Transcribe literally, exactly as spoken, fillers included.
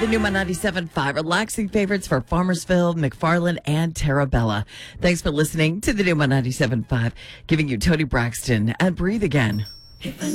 The new ninety-seven point five relaxing favorites for Farmersville, McFarland, and Terabella. Thanks for listening to the new ninety-seven point five, giving you Tony Braxton and Breathe Again.